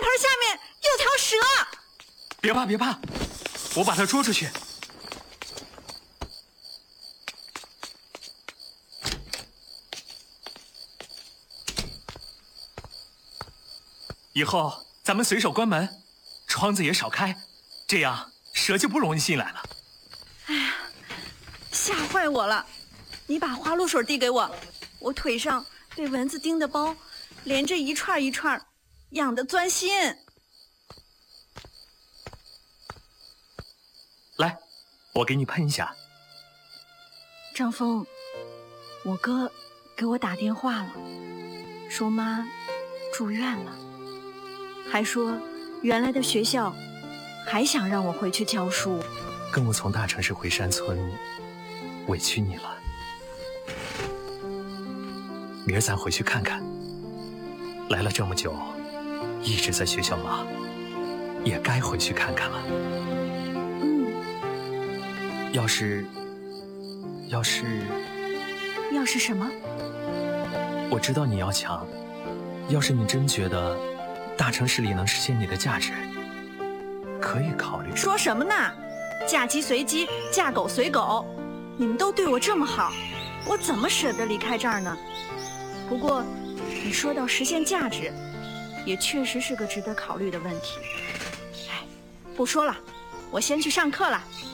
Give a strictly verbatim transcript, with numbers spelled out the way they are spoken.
盆下面有条蛇。 别怕，别怕，我把它捉出去。以后咱们随手关门，窗子也少开，这样蛇就不容易进来了。 哎呀，吓坏我了！你把花露水递给我，我腿上被蚊子叮的包连着一串一串，痒得钻心。 来，我给你喷一下。 张峰，我哥给我打电话了，说妈住院了，还说原来的学校还想让我回去教书。 跟我从大城市回山村，委屈你了。明儿咱回去看看。来了这么久，一直在学校忙，也该回去看看了。 嗯。 要是，要是， 要是什么？ 我知道你要强。要是你真觉得大城市里能实现你的价值，可以考虑。 说什么呢？嫁鸡随鸡，嫁狗随狗，你们都对我这么好，我怎么舍得离开这儿呢？不过你说到实现价值，也确实是个值得考虑的问题。哎，不说了，我先去上课了。